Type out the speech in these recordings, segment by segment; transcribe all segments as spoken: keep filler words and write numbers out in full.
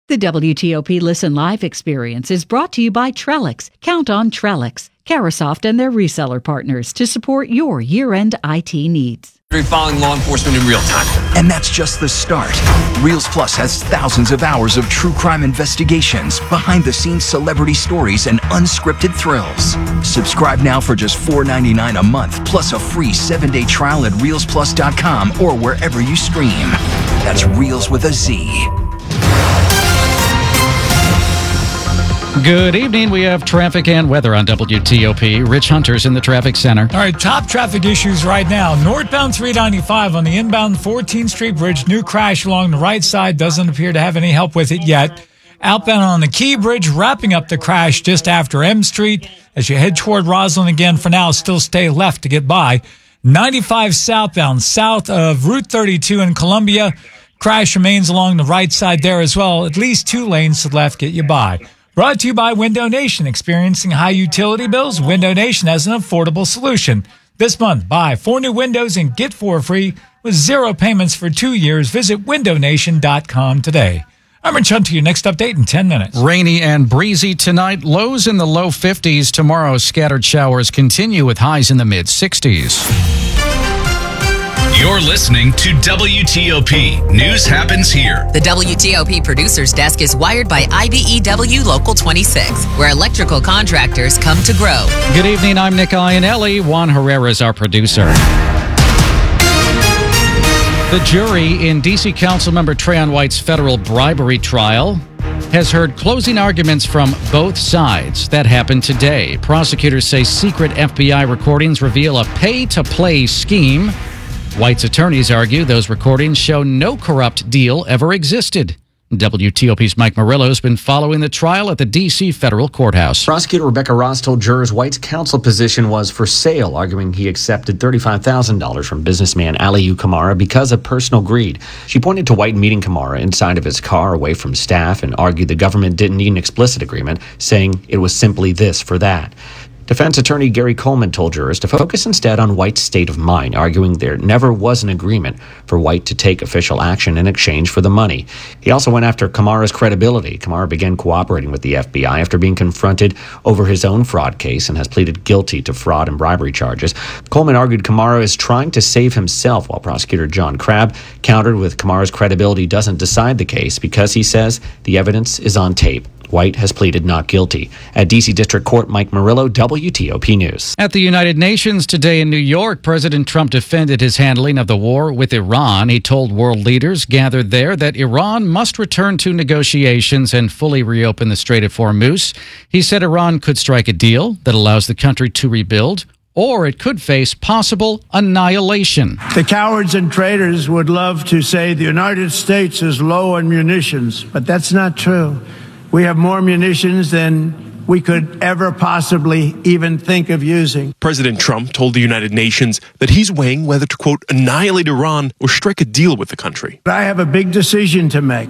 The W T O P Listen Live experience is brought to you by Trellix. Count on Trellix, Carasoft and their reseller partners to support your year-end I T needs. Following law enforcement in real time. And that's just the start. Reels Plus has thousands of hours of true crime investigations, behind-the-scenes celebrity stories, and unscripted thrills. Subscribe now for just four ninety-nine a month, plus a free seven-day trial at reels plus dot com or wherever you stream. That's Reels with a Z. Good evening. We have traffic and weather on W T O P. Rich Hunter's in the traffic center. All right, top traffic issues right now. Northbound three ninety-five on the inbound fourteenth Street Bridge. New crash along the right side. Doesn't appear to have any help with it yet. Outbound on the Key Bridge, wrapping up the crash just after M Street. As you head toward Roslyn again, for now, still stay left to get by. ninety-five southbound, south of Route thirty-two in Columbia. Crash remains along the right side there as well. At least two lanes to the left get you by. Brought to you by Window Nation. Experiencing high utility bills? Window Nation has an affordable solution. This month, buy four new windows and get four free with zero payments for two years. Visit window nation dot com today. I'm Rich Hunter. Your next update in ten minutes. Rainy and breezy tonight. Lows in the low fifties. Tomorrow, scattered showers continue with highs in the mid sixties. You're listening to W T O P. News happens here. The W T O P producer's desk is wired by I B E W Local twenty-six, where electrical contractors come to grow. Good evening. I'm Nick Iannelli. Juan Herrera is our producer. The jury in D C Councilmember Trayon White's federal bribery trial has heard closing arguments from both sides. That happened today. Prosecutors say secret F B I recordings reveal a pay-to-play scheme. White's attorneys argue those recordings show no corrupt deal ever existed. W T O P's Mike Murillo has been following the trial at the D C federal courthouse. Prosecutor Rebecca Ross told jurors White's counsel position was for sale, arguing he accepted thirty-five thousand dollars from businessman Aliyu Kamara because of personal greed. She pointed to White meeting Kamara inside of his car away from staff and argued the government didn't need an explicit agreement, saying it was simply this for that. Defense attorney Gary Coleman told jurors to focus instead on White's state of mind, arguing there never was an agreement for White to take official action in exchange for the money. He also went after Kamara's credibility. Kamara began cooperating with the F B I after being confronted over his own fraud case and has pleaded guilty to fraud and bribery charges. Coleman argued Kamara is trying to save himself, while prosecutor John Crabb countered with Kamara's credibility doesn't decide the case because he says the evidence is on tape. White has pleaded not guilty. At D C District Court, Mike Murillo, W T O P News. At the United Nations today in New York, President Trump defended his handling of the war with Iran. He told world leaders gathered there that Iran must return to negotiations and fully reopen the Strait of Hormuz. He said Iran could strike a deal that allows the country to rebuild, or it could face possible annihilation. The cowards and traitors would love to say the United States is low on munitions, but that's not true. We have more munitions than we could ever possibly even think of using. President Trump told the United Nations that he's weighing whether to, quote, annihilate Iran or strike a deal with the country. But I have a big decision to make.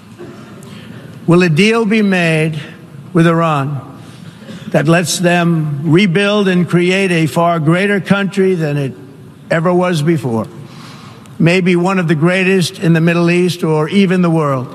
Will a deal be made with Iran that lets them rebuild and create a far greater country than it ever was before? Maybe one of the greatest in the Middle East or even the world.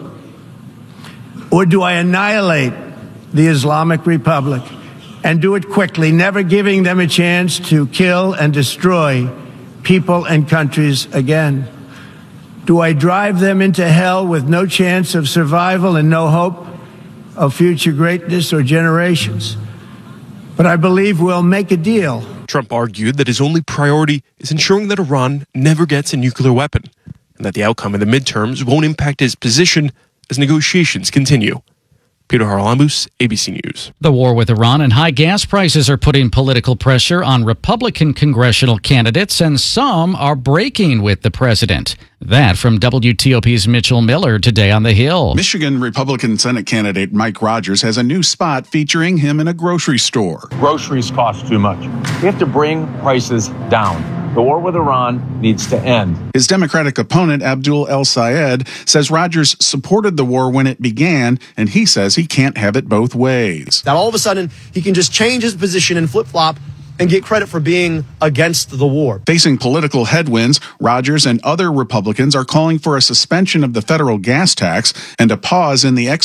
Or do I annihilate the Islamic Republic and do it quickly, never giving them a chance to kill and destroy people and countries again? Do I drive them into hell with no chance of survival and no hope of future greatness or generations? But I believe we'll make a deal. Trump argued that his only priority is ensuring that Iran never gets a nuclear weapon and that the outcome of the midterms won't impact his position as negotiations continue. Peter Haralambous, A B C News. The war with Iran and high gas prices are putting political pressure on Republican congressional candidates, and some are breaking with the president. That from W T O P's Mitchell Miller today on the Hill. Michigan Republican Senate candidate Mike Rogers has a new spot featuring him in a grocery store. Groceries cost too much. We have to bring prices down. The war with Iran needs to end. His Democratic opponent, Abdul El Sayed, says Rogers supported the war when it began, and he says he can't have it both ways. That all of a sudden, he can just change his position and flip-flop and get credit for being against the war. Facing political headwinds, Rogers and other Republicans are calling for a suspension of the federal gas tax and a pause in the